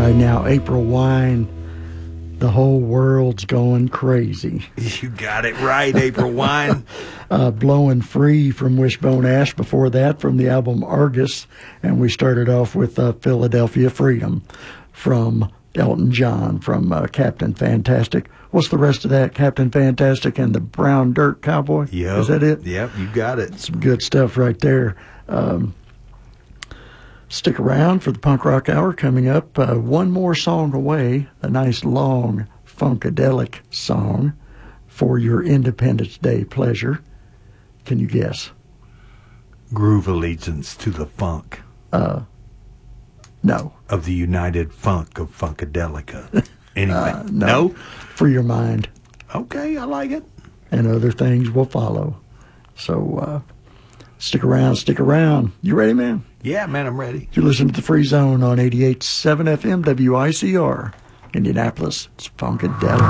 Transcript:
right now, April Wine, The Whole World's Going Crazy. You got it right, April Wine. Blowing Free from Wishbone Ash before that from the album Argus. And we started off with Philadelphia Freedom from Elton John from Captain Fantastic. What's the rest of that? Captain Fantastic and the Brown Dirt Cowboy? Yep. Is that it? Yep, you got it. Some good stuff right there. Stick around for the Punk Rock Hour coming up. One more song away, a nice long funkadelic song for your Independence Day pleasure. Can you guess? Groove Allegiance to the Funk. No. Of the United Funk of Funkadelica. Anyway, no? For your mind. Okay, I like it. And other things will follow. So stick around, stick around. You ready, man? Yeah, man, I'm ready. You're listening to The Free Zone on 88.7 FM WICR, Indianapolis. It's Funkadelic.